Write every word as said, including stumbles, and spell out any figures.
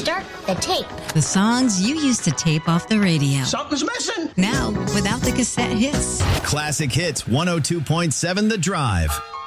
Start the tape. The songs you used to tape off the radio. Something's missing. Now, without the cassette hits. Classic Hits one oh two point seven The Drive.